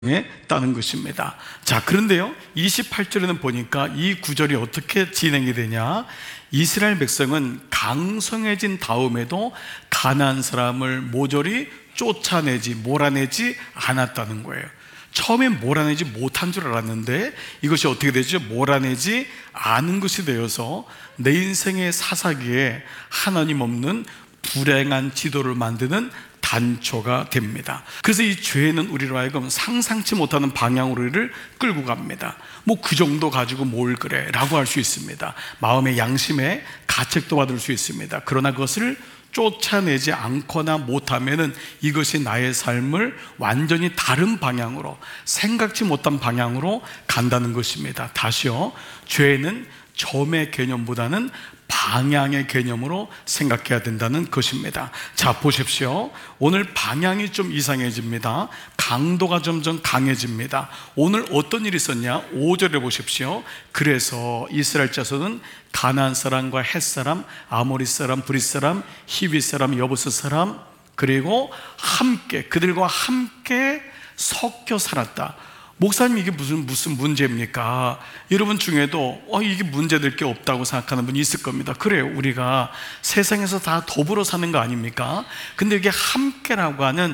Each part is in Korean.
했다는 것입니다. 자, 그런데요 28절에는 보니까 이 구절이 어떻게 진행이 되냐, 이스라엘 백성은 강성해진 다음에도 가나안 사람을 모조리 쫓아내지 몰아내지 않았다는 거예요. 처음엔 몰아내지 못한 줄 알았는데 이것이 어떻게 되죠? 몰아내지 않은 것이 되어서 내 인생의 사사기에 하나님 없는 불행한 지도를 만드는 단초가 됩니다. 그래서 이 죄는 우리로 하여금 상상치 못하는 방향으로 우리를 끌고 갑니다. 뭐 그 정도 가지고 뭘 그래 라고 할 수 있습니다. 마음의 양심에 가책도 받을 수 있습니다. 그러나 그것을 쫓아내지 않거나 못하면은 이것이 나의 삶을 완전히 다른 방향으로, 생각지 못한 방향으로 간다는 것입니다. 다시요, 죄는 점의 개념보다는 방향의 개념으로 생각해야 된다는 것입니다. 자, 보십시오. 오늘 방향이 좀 이상해집니다. 강도가 점점 강해집니다. 오늘 어떤 일이 있었냐? 5절에 보십시오. 그래서 이스라엘 자손은 가나안 사람과 헷 사람, 아모리 사람, 브릿 사람, 히위 사람, 여부스 사람, 그리고 함께, 그들과 함께 섞여 살았다. 목사님, 이게 무슨 문제입니까? 여러분 중에도 이게 문제될 게 없다고 생각하는 분이 있을 겁니다. 그래요, 우리가 세상에서 다 더불어 사는 거 아닙니까? 근데 이게 함께라고 하는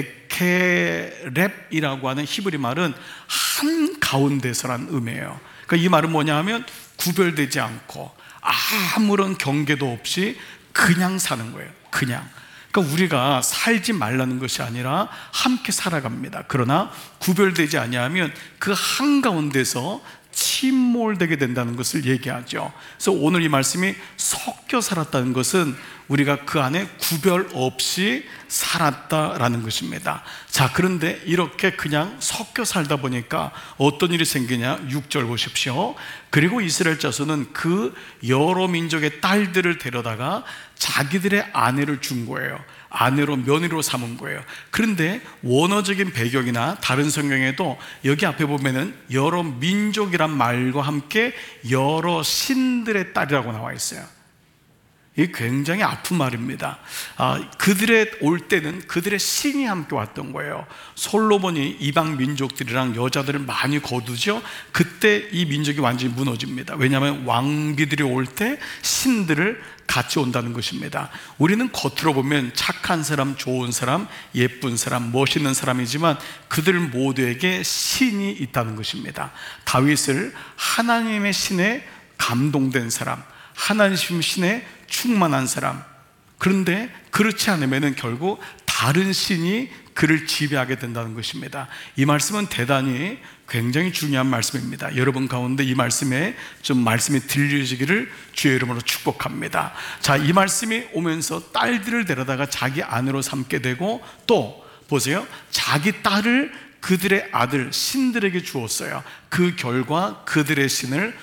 베케렙이라고 하는 히브리 말은 한가운데서란 의미예요. 그러니까 이 말은 뭐냐 하면 구별되지 않고 아무런 경계도 없이 그냥 사는 거예요. 그냥. 그러니까 우리가 살지 말라는 것이 아니라 함께 살아갑니다. 그러나 구별되지 아니하면 그 한가운데서 침몰되게 된다는 것을 얘기하죠. 그래서 오늘 이 말씀이 섞여 살았다는 것은 우리가 그 안에 구별 없이 살았다라는 것입니다. 자, 그런데 이렇게 그냥 섞여 살다 보니까 어떤 일이 생기냐? 6절 보십시오. 그리고 이스라엘 자손은 그 여러 민족의 딸들을 데려다가 자기들의 아내를 준 거예요. 아내로, 며느리로 삼은 거예요. 그런데 원어적인 배경이나 다른 성경에도 여기 앞에 보면은 여러 민족이란 말과 함께 여러 신들의 딸이라고 나와 있어요. 이게 굉장히 아픈 말입니다. 그들의 올 때는 그들의 신이 함께 왔던 거예요. 솔로몬이 이방 민족들이랑 여자들을 많이 거두죠. 그때 이 민족이 완전히 무너집니다. 왜냐하면 왕비들이 올 때 신들을 같이 온다는 것입니다. 우리는 겉으로 보면 착한 사람, 좋은 사람, 예쁜 사람, 멋있는 사람이지만 그들 모두에게 신이 있다는 것입니다. 다윗을 하나님의 신에 감동된 사람, 하나님 신에 충만한 사람, 그런데 그렇지 않으면 결국 다른 신이 그를 지배하게 된다는 것입니다. 이 말씀은 대단히 굉장히 중요한 말씀입니다. 여러분 가운데 이 말씀에 좀 말씀이 들려지기를 주의 이름으로 축복합니다. 자, 이 말씀이 오면서 딸들을 데려다가 자기 아내로 삼게 되고, 또 보세요, 자기 딸을 그들의 아들 신들에게 주었어요. 그 결과 그들의 신을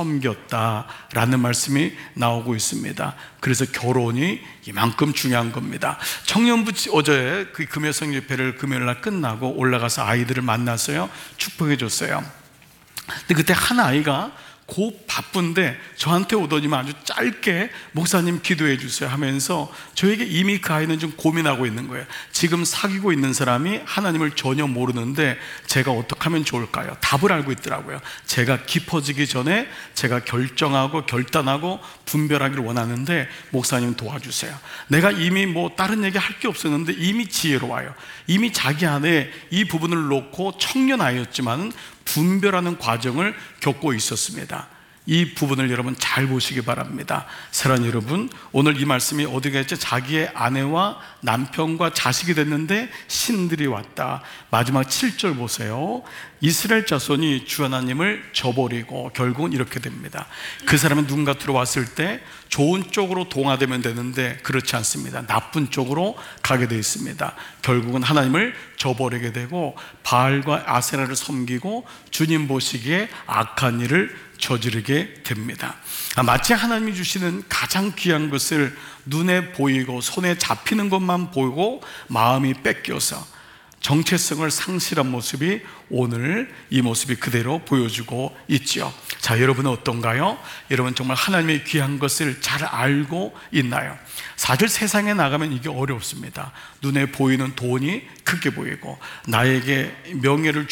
섬겼다라는 말씀이 나오고 있습니다. 그래서 결혼이 이만큼 중요한 겁니다. 청년부 어제 그 금요성 집회를 금요일날 끝나고 올라가서 아이들을 만났어요. 축복해 줬어요. 근데 그때 한 아이가 곧 바쁜데 저한테 오더니만 아주 짧게 목사님 기도해 주세요 하면서 저에게 이미 그 아이는 좀 고민하고 있는 거예요. 지금 사귀고 있는 사람이 하나님을 전혀 모르는데 제가 어떻게 하면 좋을까요? 답을 알고 있더라고요. 제가 깊어지기 전에 제가 결정하고 결단하고 분별하기를 원하는데 목사님 도와주세요. 내가 이미 뭐 다른 얘기 할 게 없었는데 이미 지혜로워요. 이미 자기 안에 이 부분을 놓고 청년 아이였지만 분별하는 과정을 겪고 있었습니다. 이 부분을 여러분 잘 보시기 바랍니다. 사랑하는 여러분, 오늘 이 말씀이 어디가 있죠? 자기의 아내와 남편과 자식이 됐는데 신들이 왔다. 마지막 7절 보세요. 이스라엘 자손이 주 하나님을 저버리고 결국은 이렇게 됩니다. 그 사람은 누군가 들어왔을 때 좋은 쪽으로 동화되면 되는데 그렇지 않습니다. 나쁜 쪽으로 가게 되어 있습니다. 결국은 하나님을 저버리게 되고 바알과 아세라를 섬기고 주님 보시기에 악한 일을 저지르게 됩니다. 마치 하나님이 주시는 가장 귀한 것을 눈에 보이고 손에 잡히는 것만 보이고 마음이 뺏겨서 정체성을 상실한 모습이 오늘 이 모습이 그대로 보여주고 있죠. 자, 여러분은 어떤가요? 여러분 정말 하나님의 귀한 것을 잘 알고 있나요? 사실 세상에 나가면 이게 어렵습니다. 눈에 보이는 돈이 크게 보이고 나에게 명예를